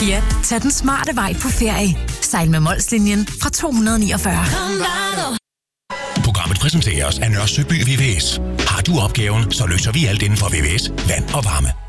Ja, tag den smarte vej på ferie. Sejl med Molslinjen fra 249. Programmet præsenteres af Nørre Søby VVS. Har du opgaven, så løser vi alt inden for VVS, vand og varme.